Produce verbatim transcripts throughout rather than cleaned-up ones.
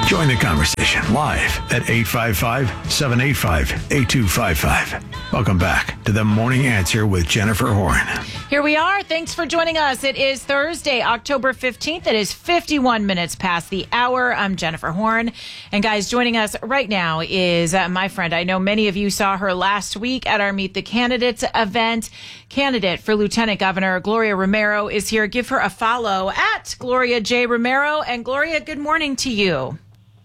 Join the conversation live at eight five five, seven eight five, eight two five five. Welcome back to The Morning Answer with Jennifer Horn. Here we are. Thanks for joining us. It is Thursday, October fifteenth. It is fifty-one minutes past the hour. I'm Jennifer Horn. And guys, joining us right now is uh, my friend. I know many of you saw her last week at our Meet the Candidates event. Candidate for Lieutenant Governor Gloria Romero is here. Give her a follow at Gloria J. Romero. And Gloria, good morning to you.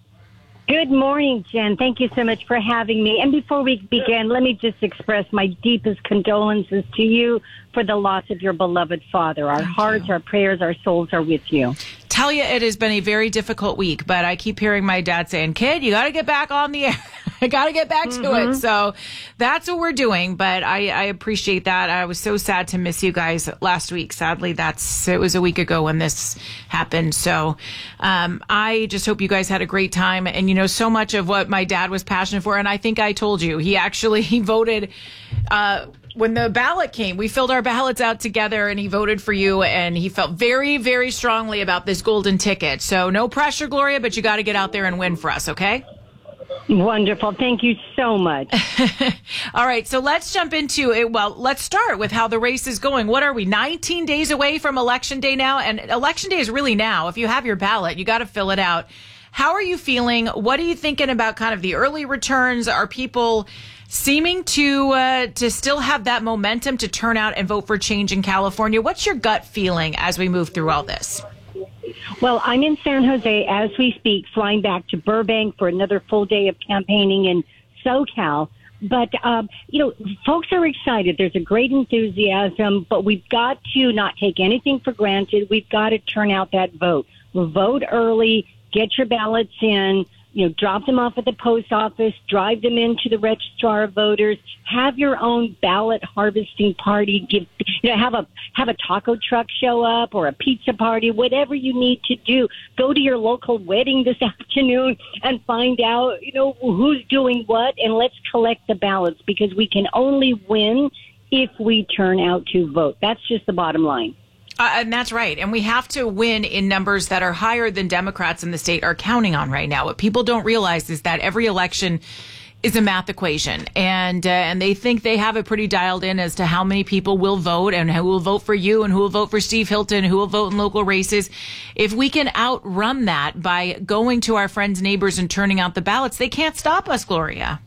Good morning, Jen. Thank you so much for having me. And before we begin, let me just express my deepest condolences to you for the loss of your beloved father. Our Thank hearts, you. Our prayers, our souls are with you. Tell you, it has been a very difficult week, but I keep hearing my dad saying, kid, you got to get back on the air. I got to get back to mm-hmm. it. So that's what we're doing. But I, I appreciate that. I was so sad to miss you guys last week. Sadly, that's it was a week ago when this happened. So um, I just hope you guys had a great time. And, you know, so much of what my dad was passionate for. And I think I told you, he actually he voted uh, when the ballot came. We filled our ballots out together and he voted for you. And he felt very, very strongly about this golden ticket. So no pressure, Gloria, but you got to get out there and win for us. OK? Wonderful. Thank you so much. All right. So let's jump into it. Well, let's start with how the race is going. What are we, nineteen days away from Election Day now? And Election Day is really now. If you have your ballot, you got to fill it out. How are you feeling? What are you thinking about kind of the early returns? Are people seeming to uh, to still have that momentum to turn out and vote for change in California? What's your gut feeling as we move through all this? Well, I'm in San Jose as we speak, flying back to Burbank for another full day of campaigning in SoCal. But, um, you know, folks are excited. There's a great enthusiasm, but we've got to not take anything for granted. We've got to turn out that vote. Vote early, get your ballots in, you know, drop them off at the post office, drive them into the registrar of voters, have your own ballot harvesting party, give, you know, have a, have a taco truck show up or a pizza party, whatever you need to do. Go to your local wedding this afternoon and find out, you know, who's doing what, and let's collect the ballots because we can only win if we turn out to vote. That's just the bottom line. Uh, and that's right. And we have to win in numbers that are higher than Democrats in the state are counting on right now. What people don't realize is that every election is a math equation. And uh, and they think they have it pretty dialed in as to how many people will vote and who will vote for you and who will vote for Steve Hilton, who will vote in local races. If we can outrun that by going to our friends, neighbors, and turning out the ballots, they can't stop us, Gloria.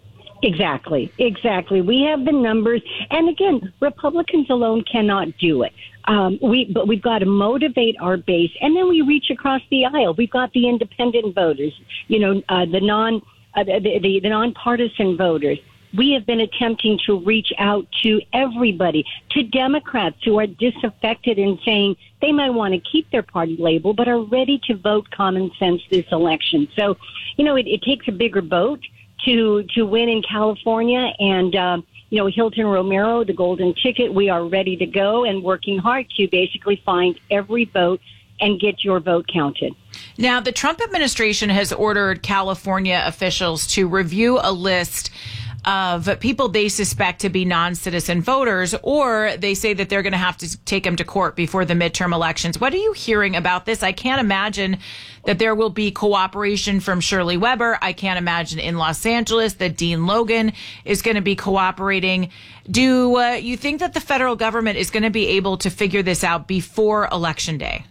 Exactly. Exactly. We have the numbers. And again, Republicans alone cannot do it. Um, we, but we've got to motivate our base, and then we reach across the aisle. We've got the independent voters, you know, uh, the non, uh, the, the, the nonpartisan voters. We have been attempting to reach out to everybody, to Democrats who are disaffected and saying they might want to keep their party label, but are ready to vote common sense this election. So, you know, it, it takes a bigger vote to to win in California, and um, you know, Hilton Romero, the golden ticket, we are ready to go and working hard to basically find every vote and get your vote counted. Now, the Trump administration has ordered California officials to review a list of people they suspect to be non-citizen voters, or they say that they're going to have to take them to court before the midterm elections. What are you hearing about this? I can't imagine that there will be cooperation from Shirley Weber. I can't imagine in Los Angeles that Dean Logan is going to be cooperating. Do uh, you think that the federal government is going to be able to figure this out before Election Day?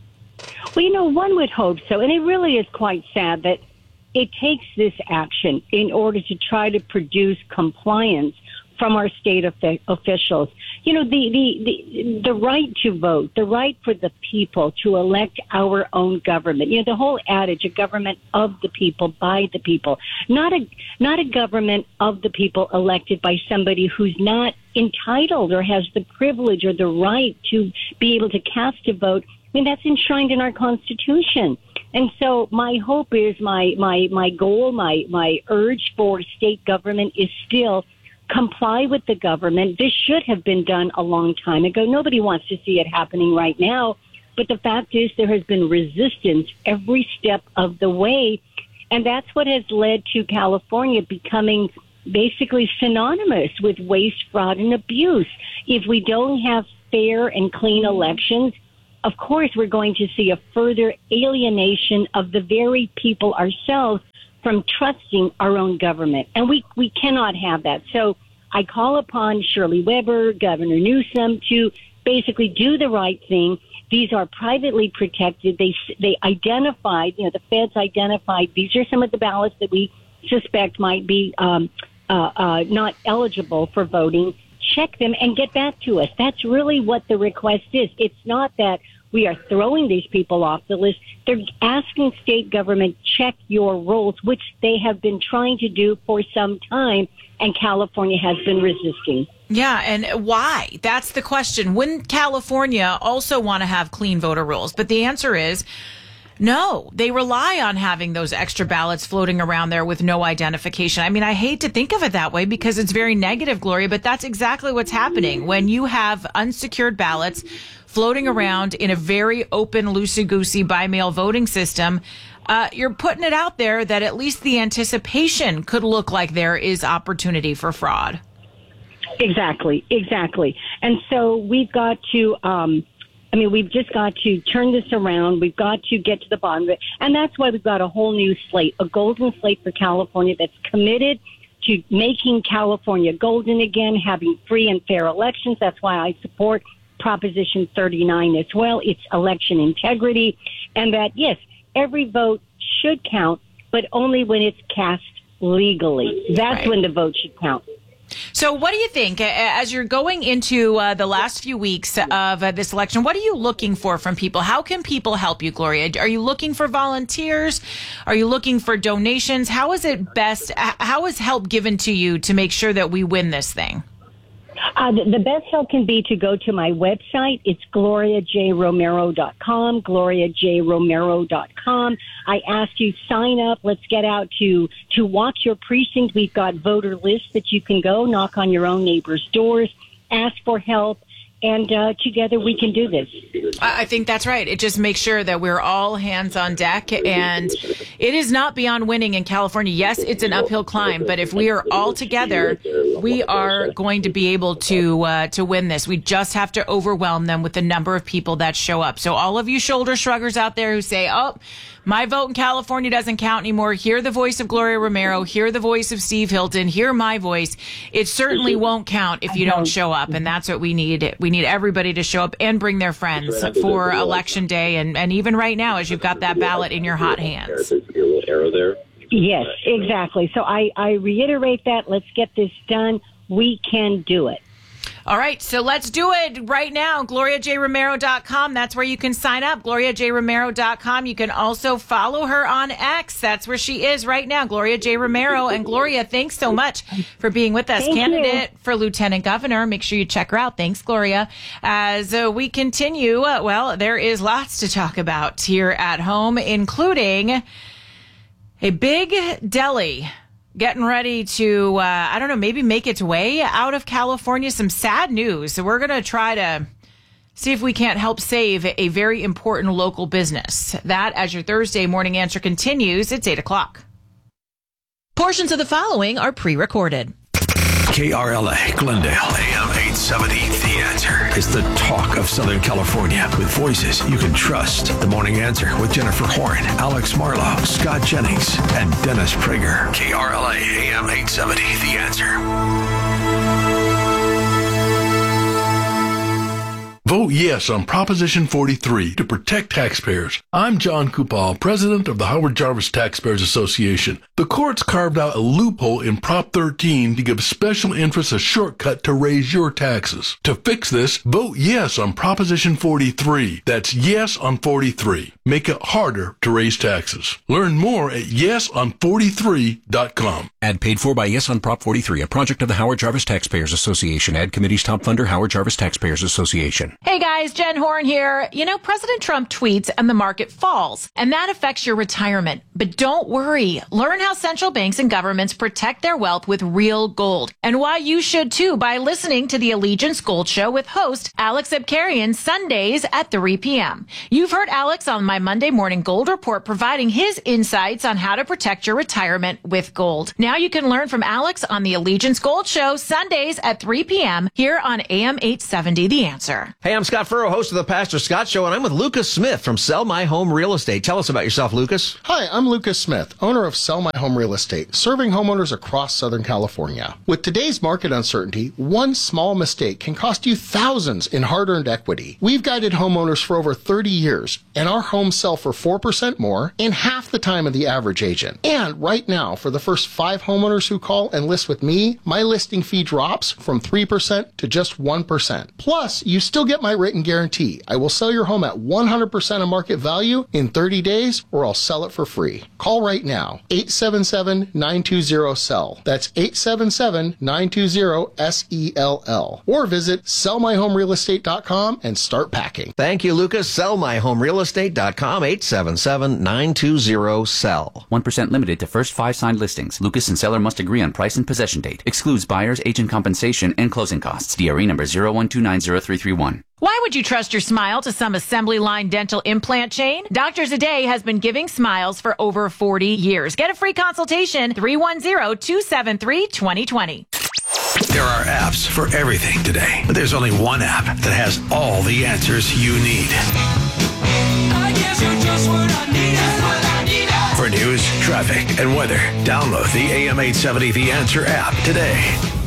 Well, you know, one would hope so. And it really is quite sad that it takes this action in order to try to produce compliance from our state officials. You know, the, the, the, the right to vote, the right for the people to elect our own government. You know, the whole adage, a government of the people, by the people, not a, not a government of the people elected by somebody who's not entitled or has the privilege or the right to be able to cast a vote. I mean, that's enshrined in our Constitution. And so my hope is, my, my, my goal, my, my urge for state government is still comply with the government. This should have been done a long time ago. Nobody wants to see it happening right now. But the fact is there has been resistance every step of the way. And that's what has led to California becoming basically synonymous with waste, fraud, and abuse. If we don't have fair and clean elections, of course, we're going to see a further alienation of the very people ourselves from trusting our own government. And we, we cannot have that. So I call upon Shirley Weber, Governor Newsom, to basically do the right thing. These are privately protected. They they identified, you know, the feds identified, these are some of the ballots that we suspect might be um, uh, uh, not eligible for voting. Check them and get back to us. That's really what the request is. It's not that we are throwing these people off the list. They're asking state government, check your rolls, which they have been trying to do for some time, and California has been resisting. Yeah, and why? That's the question. Wouldn't California also want to have clean voter rolls? But the answer is no. They rely on having those extra ballots floating around there with no identification. I mean, I hate to think of it that way because it's very negative, Gloria, but that's exactly what's happening. When you have unsecured ballots floating around in a very open, loosey-goosey by-mail voting system, uh, you're putting it out there that at least the anticipation could look like there is opportunity for fraud. Exactly, exactly. And so we've got to, um, I mean, we've just got to turn this around. We've got to get to the bottom of it. And that's why we've got a whole new slate, a golden slate for California that's committed to making California golden again, having free and fair elections. That's why I support Proposition thirty-nine as well. It's election integrity. And that, yes, every vote should count, but only when it's cast legally. That's right. When the vote should count. So what do you think, as you're going into uh, the last few weeks of uh, this election, what are you looking for from people? How can people help you, Gloria? Are you looking for volunteers? Are you looking for donations? How is it best? How is help given to you to make sure that we win this thing? Uh, the, the best help can be to go to my website. It's gloria j romero dot com, gloria j romero dot com. I ask you, sign up. Let's get out to, to walk your precinct. We've got voter lists that you can go knock on your own neighbors' doors, ask for help, and uh, together we can do this. I think that's right. It just makes sure that we're all hands on deck, and it is not beyond winning in California. Yes, it's an uphill climb, but if we are all together, we are going to be able to uh, to win this. We just have to overwhelm them with the number of people that show up. So all of you shoulder shruggers out there who say, oh, my vote in California doesn't count anymore. Hear the voice of Gloria Romero. Hear the voice of Steve Hilton. Hear my voice. It certainly won't count if you don't show up, and that's what we need. We need everybody to show up and bring their friends for Election Day, and, and even right now as you've got that ballot in your hot hands. Yes, exactly. So I, I reiterate that. Let's get this done. We can do it. All right, so let's do it right now. gloria j romero dot com. That's where you can sign up. gloria j romero dot com. You can also follow her on X. That's where she is right now, Gloria J. Romero. And Gloria, thanks so much for being with us. Thank Candidate you. for Lieutenant Governor. Make sure you check her out. Thanks, Gloria. As uh, we continue, uh, well, there is lots to talk about here at home, including a big deli getting ready to, uh, I don't know, maybe make its way out of California. Some sad news. So we're going to try to see if we can't help save a very important local business. That, as your Thursday morning answer continues, it's eight o'clock. Portions of the following are pre-recorded. K R L A, Glendale, A M eight seventy, The Answer is the talk of Southern California with voices you can trust. The Morning Answer with Jennifer Horn, Alex Marlowe, Scott Jennings, and Dennis Prager. K R L A, A M eight seventy, The Answer. Vote yes on Proposition forty-three to protect taxpayers. I'm John Kupal, president of the Howard Jarvis Taxpayers Association. The courts carved out a loophole in Prop thirteen to give special interests a shortcut to raise your taxes. To fix this, vote yes on Proposition forty-three. That's yes on forty-three. Make it harder to raise taxes. Learn more at yes on forty-three dot com. Ad paid for by Yes on Prop forty-three, a project of the Howard Jarvis Taxpayers Association. Ad committee's top funder, Howard Jarvis Taxpayers Association. Hey guys, Jen Horn here. You know, President Trump tweets and the market falls, and that affects your retirement. But don't worry. Learn how central banks and governments protect their wealth with real gold, and why you should too by listening to the Allegiance Gold Show with host Alex Abkarian Sundays at three p.m. You've heard Alex on my Monday Morning Gold Report providing his insights on how to protect your retirement with gold. Now you can learn from Alex on the Allegiance Gold Show Sundays at three p.m. here on A M eight seventy The Answer. Hey, Hey, I'm Scott Furrow, host of the Pastor Scott Show, and I'm with Lucas Smith from Sell My Home Real Estate. Tell us about yourself, Lucas. Hi, I'm Lucas Smith, owner of Sell My Home Real Estate, serving homeowners across Southern California. With today's market uncertainty, one small mistake can cost you thousands in hard-earned equity. We've guided homeowners for over thirty years, and our homes sell for four percent more in half the time of the average agent. And right now, for the first five homeowners who call and list with me, my listing fee drops from three percent to just one percent. Plus, you still get my written guarantee. I will sell your home at one hundred percent of market value in thirty days, or I'll sell it for free. Call right now, eight seven seven, nine two zero, S E L L. That's eight seven seven, nine two zero, S E L L. Or visit sell my home real estate dot com and start packing. Thank you, Lucas. sell my home real estate dot com, eight seven seven, nine two zero, S E L. one percent limited to first five signed listings. Lucas and seller must agree on price and possession date. Excludes buyer's agent compensation and closing costs. D R E number zero one two nine zero three three one. Why would you trust your smile to some assembly line dental implant chain? Doctors A Day has been giving smiles for over forty years. Get a free consultation, three one zero, two seven three, two zero two zero. There are apps for everything today, but there's only one app that has all the answers you need. I guess you're just what I needed, what I needed. For news, traffic, and weather, download the A M eight seventy The Answer app today.